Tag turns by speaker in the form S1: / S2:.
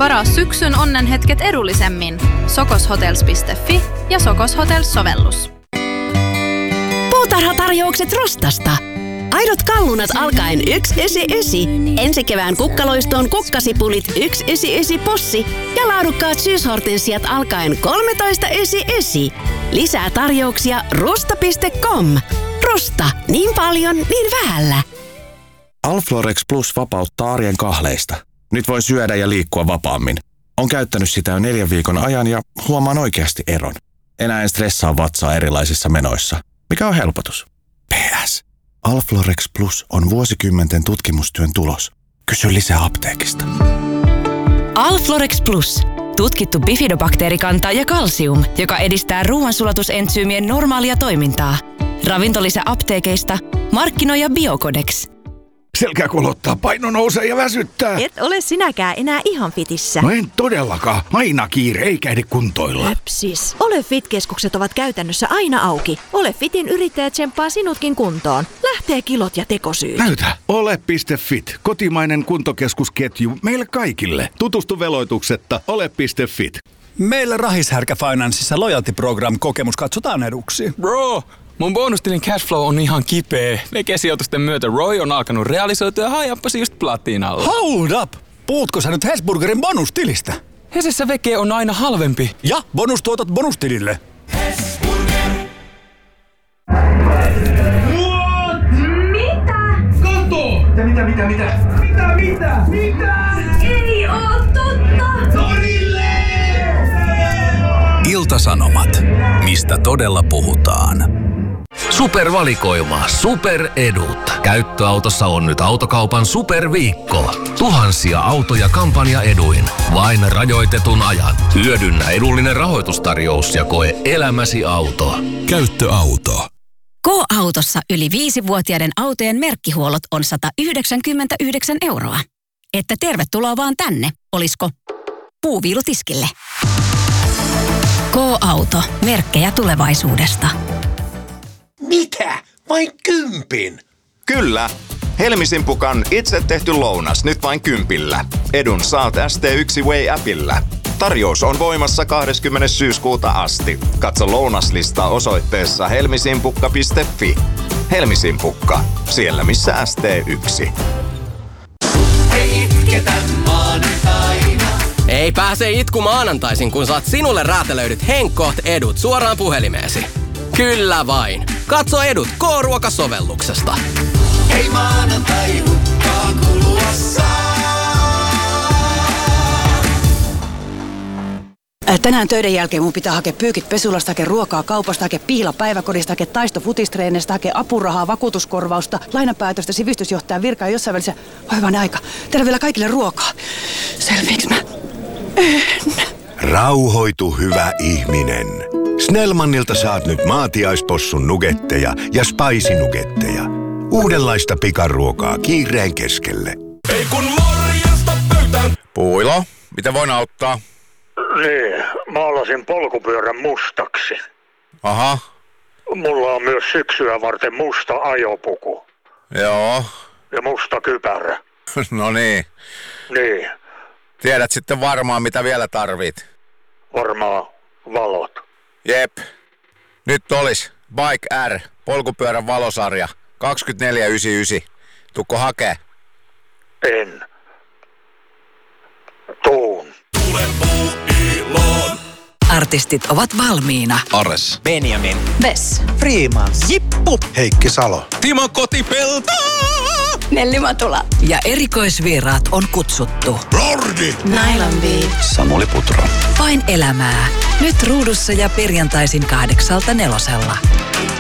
S1: Varaa syksyn onnenhetket edullisemmin. sokoshotels.fi ja Sokos Hotels-sovellus.
S2: Puutarhatarjoukset Rostasta. Aidot kallunat alkaen 1,99. Ensi kevään kukkaloistoon kukkasipulit 1,99 possi ja laadukkaat syyshortensiat alkaen 13,99. Lisää tarjouksia rosta.com. Rosta. Niin paljon, niin vähällä.
S3: Alflorex Plus vapauttaa arjen kahleista. Nyt voin syödä ja liikkua vapaammin. Olen käyttänyt sitä jo 4 viikon ajan ja huomaan oikeasti eron. Enää en stressaa vatsaa erilaisissa menoissa. Mikä on helpotus? PS. Alflorex Plus on vuosikymmenten tutkimustyön tulos. Kysy lisää apteekista.
S2: Alflorex Plus. Tutkittu bifidobakteerikanta ja kalsium, joka edistää ruoansulatusentsyymien normaalia toimintaa. Ravintolisä apteekeista. Markkinoija Biocodex.
S4: Selkä kulottaa, paino nousee ja väsyttää.
S5: Et ole sinäkään enää ihan fitissä.
S4: No en todellakaan. Aina kiire, eikä ehdi kuntoilla.
S5: Höpsis. Ole Fit-keskukset ovat käytännössä aina auki. Ole Fitin yrittäjä tsemppaa sinutkin kuntoon. Lähtee kilot ja tekosyyt.
S4: Näytä. Ole.fit. Kotimainen kuntokeskusketju meille kaikille. Tutustu veloituksetta. Ole.fit.
S6: Meillä Rahishärkä Financeissa Loyalty Program -kokemus katsotaan eduksi.
S7: Bro! Mun bonustilin cashflow on ihan kipeä. Veke-sijoitusten myötä ROI on alkanut realisoitua ja hajappasi just platinalla.
S6: Hold up! Puhutko sä nyt Hesburgerin bonustilistä?
S7: Hesessä veke on aina halvempi.
S6: Ja bonustuotot bonustilille.
S8: Hesburger. What? Mitä? Kato! Mitä? Ei oo totta! Torille!
S9: Ilta-Sanomat. Mistä todella puhutaan? Supervalikoima, superedut. Käyttöautossa on nyt Autokaupan superviikko. Tuhansia autoja kampanjaeduin. Vain rajoitetun ajan. Hyödynnä edullinen rahoitustarjous ja koe elämäsi auto. Käyttöauto.
S2: K-autossa yli 5-vuotiaiden autojen merkkihuollot on 199 €. Että tervetuloa vaan tänne, olisko puuviilutiskille. K-auto. Merkkejä tulevaisuudesta.
S10: Mitä? Vain 10?
S11: Kyllä. Helmisimpukan itse tehty lounas nyt vain 10. Edun saat ST1 Way-appillä. Tarjous on voimassa 20. syyskuuta asti. Katso lounaslistaa osoitteessa helmisimpukka.fi. Helmisimpukka. Siellä missä ST1.
S8: Ei itketä maanantaina.
S12: Ei pääse itku maanantaisin, kun saat sinulle räätälöidyt Henkoht-edut suoraan puhelimeesi. Kyllä vain. Katso edut K-ruokasovelluksesta.
S8: Ei maanantai hukkaan kulua saa.
S13: Tänään töiden jälkeen mun pitää hakea pyykit pesulasta, hakea ruokaa kaupasta, hakea pihla päiväkodista, hakea taisto futistreenistä, hakea apurahaa, vakuutuskorvausta, lainapäätöstä, sivistysjohtajan virkaa ja jossain välissä hoivainen aika. Tehdään vielä kaikille ruokaa. Selviinkö mä? En.
S10: Rauhoitu, hyvä ihminen. Snellmanilta saat nyt maatiaispossun nugetteja ja spicy-nugetteja. Uudenlaista pikaruokaa kiireen keskelle.
S8: Ei kun morjesta pöytään.
S14: Puilo, miten voin auttaa?
S15: Niin, maalasin polkupyörän mustaksi.
S14: Aha.
S15: Mulla on myös syksyä varten musta ajopuku.
S14: Joo.
S15: Ja musta kypärä.
S14: No niin.
S15: Niin.
S14: Tiedät sitten varmaan, mitä vielä tarvit.
S15: Varmaan valot.
S14: Jep. Nyt olis Bike R, polkupyörän valosarja, 24,99. Tukko hakee?
S15: En. Tuun.
S8: Tule Puuiloon.
S16: Artistit ovat valmiina.
S14: Ares.
S16: Benjamin.
S5: Vess.
S16: Freemans.
S10: Jippu. Heikki Salo.
S14: Timo Kotipelto.
S5: Nelli Matula.
S16: Ja erikoisvieraat on kutsuttu.
S10: Lordi.
S5: Nylon Beat.
S14: Samuli Putro.
S16: Vain elämää. Nyt ruudussa ja perjantaisin 8:00–4:00.